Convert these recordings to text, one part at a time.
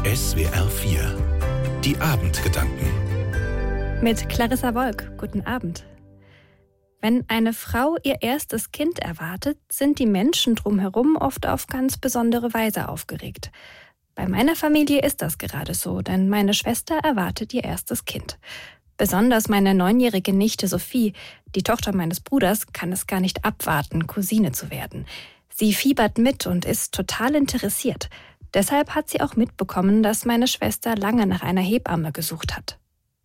SWR 4 Die Abendgedanken Mit Clarissa Wolk. Guten Abend. Wenn eine Frau ihr erstes Kind erwartet, sind die Menschen drumherum oft auf ganz besondere Weise aufgeregt. Bei meiner Familie ist das gerade so, denn meine Schwester erwartet ihr erstes Kind. Besonders meine 9-jährige Nichte Sophie, die Tochter meines Bruders, kann es gar nicht abwarten, Cousine zu werden. Sie fiebert mit und ist total interessiert. Deshalb hat sie auch mitbekommen, dass meine Schwester lange nach einer Hebamme gesucht hat.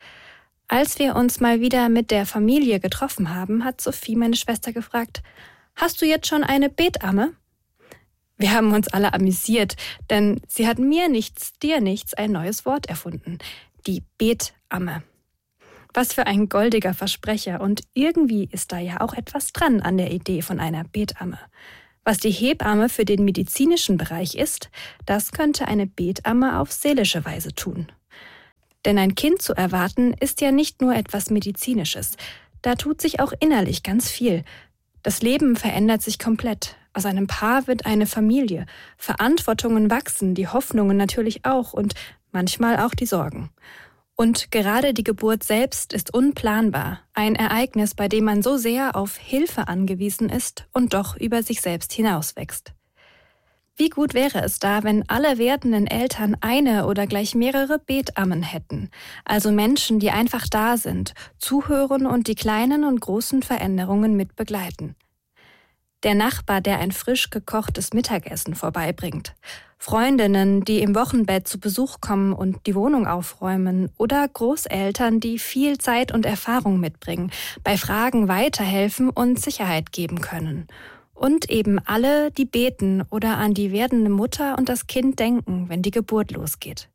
Als wir uns mal wieder mit der Familie getroffen haben, hat Sophie meine Schwester gefragt: Hast du jetzt schon eine Betamme? Wir haben uns alle amüsiert, denn sie hat mir nichts, dir nichts ein neues Wort erfunden. Die Betamme. Was für ein goldiger Versprecher, und irgendwie ist da ja auch etwas dran an der Idee von einer Betamme. Was die Hebamme für den medizinischen Bereich ist, das könnte eine Betamme auf seelische Weise tun. Denn ein Kind zu erwarten ist ja nicht nur etwas Medizinisches. Da tut sich auch innerlich ganz viel. Das Leben verändert sich komplett. Aus einem Paar wird eine Familie. Verantwortungen wachsen, die Hoffnungen natürlich auch und manchmal auch die Sorgen. Und gerade die Geburt selbst ist unplanbar. Ein Ereignis, bei dem man so sehr auf Hilfe angewiesen ist und doch über sich selbst hinauswächst. Wie gut wäre es da, wenn alle werdenden Eltern eine oder gleich mehrere Betammen hätten, also Menschen, die einfach da sind, zuhören und die kleinen und großen Veränderungen mit begleiten. Der Nachbar, der ein frisch gekochtes Mittagessen vorbeibringt, Freundinnen, die im Wochenbett zu Besuch kommen und die Wohnung aufräumen, oder Großeltern, die viel Zeit und Erfahrung mitbringen, bei Fragen weiterhelfen und Sicherheit geben können. Und eben alle, die beten oder an die werdende Mutter und das Kind denken, wenn die Geburt losgeht.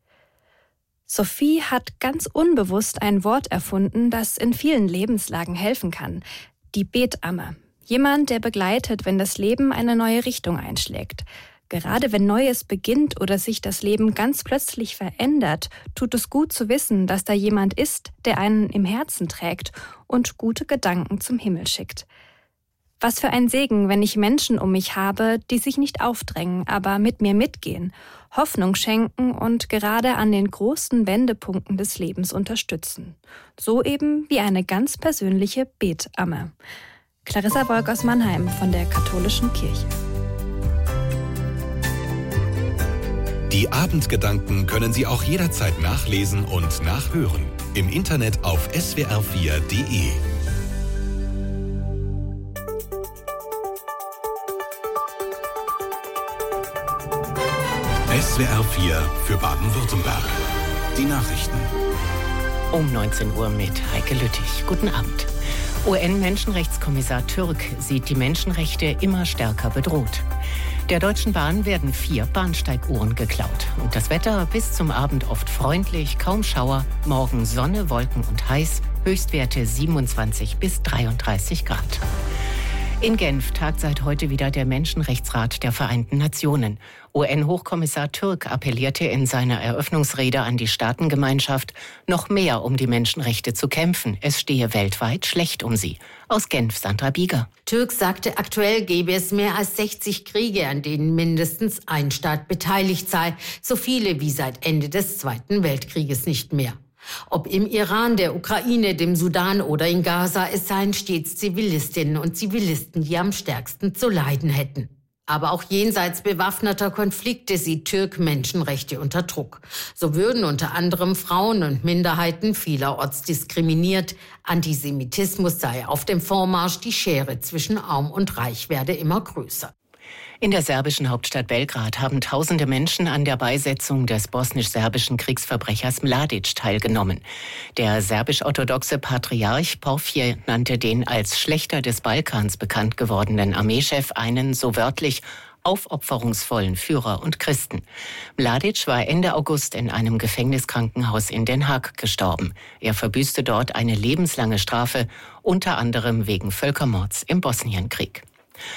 Sophie hat ganz unbewusst ein Wort erfunden, das in vielen Lebenslagen helfen kann: die Betamme. Jemand, der begleitet, wenn das Leben eine neue Richtung einschlägt. Gerade wenn Neues beginnt oder sich das Leben ganz plötzlich verändert, tut es gut zu wissen, dass da jemand ist, der einen im Herzen trägt und gute Gedanken zum Himmel schickt. Was für ein Segen, wenn ich Menschen um mich habe, die sich nicht aufdrängen, aber mit mir mitgehen, Hoffnung schenken und gerade an den großen Wendepunkten des Lebens unterstützen. So eben wie eine ganz persönliche Betamme. Clarissa Wolk aus Mannheim von der Katholischen Kirche. Die Abendgedanken können Sie auch jederzeit nachlesen und nachhören. Im Internet auf swr4.de. SWR 4 für Baden-Württemberg. Die Nachrichten. Um 19 Uhr mit Heike Lüttich. Guten Abend. UN-Menschenrechtskommissar Türk sieht die Menschenrechte immer stärker bedroht. Der Deutschen Bahn werden 4 Bahnsteiguhren geklaut. Und das Wetter bis zum Abend oft freundlich, kaum Schauer, morgen Sonne, Wolken und heiß, Höchstwerte 27 bis 33 Grad. In Genf tagt seit heute wieder der Menschenrechtsrat der Vereinten Nationen. UN-Hochkommissar Türk appellierte in seiner Eröffnungsrede an die Staatengemeinschaft, noch mehr um die Menschenrechte zu kämpfen. Es stehe weltweit schlecht um sie. Aus Genf Sandra Bieger. Türk sagte, aktuell gäbe es mehr als 60 Kriege, an denen mindestens ein Staat beteiligt sei. So viele wie seit Ende des Zweiten Weltkrieges nicht mehr. Ob im Iran, der Ukraine, dem Sudan oder in Gaza, es seien stets Zivilistinnen und Zivilisten, die am stärksten zu leiden hätten. Aber auch jenseits bewaffneter Konflikte sieht Türk Menschenrechte unter Druck. So würden unter anderem Frauen und Minderheiten vielerorts diskriminiert. Antisemitismus sei auf dem Vormarsch, die Schere zwischen Arm und Reich werde immer größer. In der serbischen Hauptstadt Belgrad haben tausende Menschen an der Beisetzung des bosnisch-serbischen Kriegsverbrechers Mladic teilgenommen. Der serbisch-orthodoxe Patriarch Porfir nannte den als Schlächter des Balkans bekannt gewordenen Armeechef einen, so wörtlich, aufopferungsvollen Führer und Christen. Mladic war Ende August in einem Gefängniskrankenhaus in Den Haag gestorben. Er verbüßte dort eine lebenslange Strafe, unter anderem wegen Völkermords im Bosnienkrieg.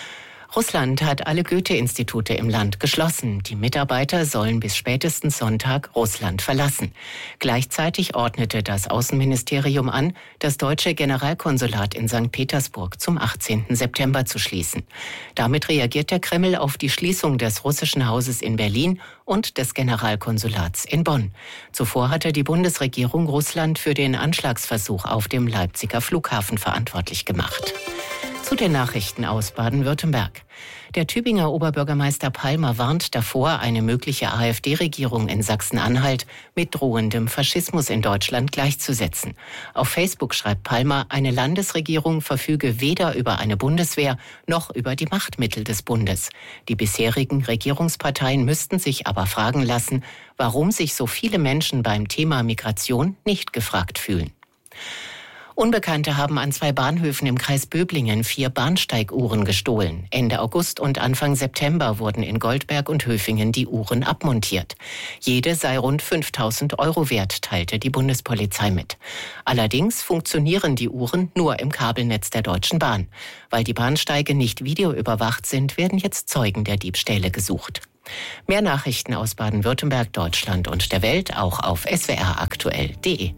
Russland hat alle Goethe-Institute im Land geschlossen. Die Mitarbeiter sollen bis spätestens Sonntag Russland verlassen. Gleichzeitig ordnete das Außenministerium an, das deutsche Generalkonsulat in St. Petersburg zum 18. September zu schließen. Damit reagiert der Kreml auf die Schließung des russischen Hauses in Berlin und des Generalkonsulats in Bonn. Zuvor hatte die Bundesregierung Russland für den Anschlagsversuch auf dem Leipziger Flughafen verantwortlich gemacht. Zu den Nachrichten aus Baden-Württemberg. Der Tübinger Oberbürgermeister Palmer warnt davor, eine mögliche AfD-Regierung in Sachsen-Anhalt mit drohendem Faschismus in Deutschland gleichzusetzen. Auf Facebook schreibt Palmer, eine Landesregierung verfüge weder über eine Bundeswehr noch über die Machtmittel des Bundes. Die bisherigen Regierungsparteien müssten sich aber fragen lassen, warum sich so viele Menschen beim Thema Migration nicht gefragt fühlen. Unbekannte haben an 2 Bahnhöfen im Kreis Böblingen 4 Bahnsteiguhren gestohlen. Ende August und Anfang September wurden in Goldberg und Höfingen die Uhren abmontiert. Jede sei rund 5.000 € wert, teilte die Bundespolizei mit. Allerdings funktionieren die Uhren nur im Kabelnetz der Deutschen Bahn. Weil die Bahnsteige nicht videoüberwacht sind, werden jetzt Zeugen der Diebstähle gesucht. Mehr Nachrichten aus Baden-Württemberg, Deutschland und der Welt auch auf swraktuell.de.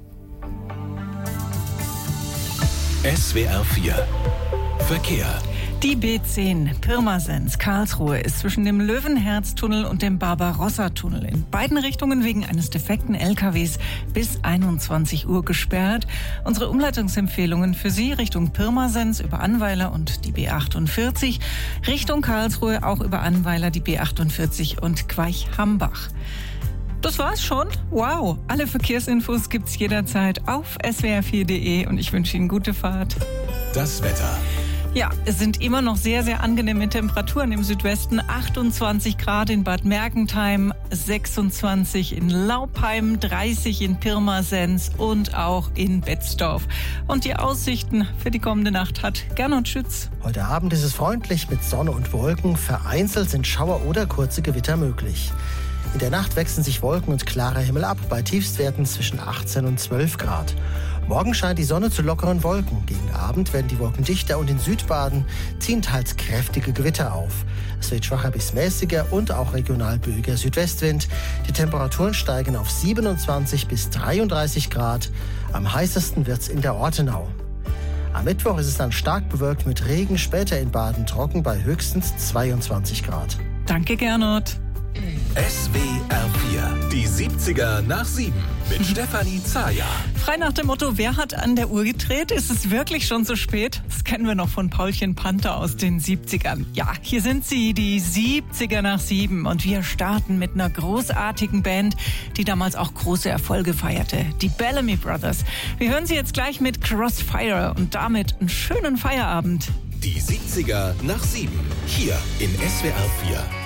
SWR 4 Verkehr. Die B10 Pirmasens Karlsruhe ist zwischen dem Löwenherz-Tunnel und dem Barbarossa-Tunnel in beiden Richtungen wegen eines defekten LKWs bis 21 Uhr gesperrt. Unsere Umleitungsempfehlungen für Sie Richtung Pirmasens über Annweiler und die B48, Richtung Karlsruhe auch über Annweiler, die B48 und Queich-Hambach. Das war's schon. Wow, alle Verkehrsinfos gibt's jederzeit auf swr4.de und ich wünsche Ihnen gute Fahrt. Das Wetter. Ja, es sind immer noch sehr, sehr angenehme Temperaturen im Südwesten. 28 Grad in Bad Mergentheim, 26 in Laupheim, 30 in Pirmasens und auch in Betzdorf. Und die Aussichten für die kommende Nacht hat Gernot Schütz. Heute Abend ist es freundlich mit Sonne und Wolken. Vereinzelt sind Schauer oder kurze Gewitter möglich. In der Nacht wechseln sich Wolken und klarer Himmel ab, bei Tiefstwerten zwischen 18 und 12 Grad. Morgen scheint die Sonne zu lockeren Wolken. Gegen Abend werden die Wolken dichter und in Südbaden ziehen teils kräftige Gewitter auf. Es wird schwacher bis mäßiger und auch regional böiger Südwestwind. Die Temperaturen steigen auf 27 bis 33 Grad. Am heißesten wird's in der Ortenau. Am Mittwoch ist es dann stark bewölkt mit Regen, später in Baden trocken bei höchstens 22 Grad. Danke, Gernot. SWR 4, die 70er nach 7 mit Stefanie Zaja. Frei nach dem Motto, wer hat an der Uhr gedreht? Ist es wirklich schon so spät? Das kennen wir noch von Paulchen Panther aus den 70ern. Ja, hier sind sie, die 70er nach 7. Und wir starten mit einer großartigen Band, die damals auch große Erfolge feierte. Die Bellamy Brothers. Wir hören sie jetzt gleich mit Crossfire und damit einen schönen Feierabend. Die 70er nach 7, hier in SWR 4.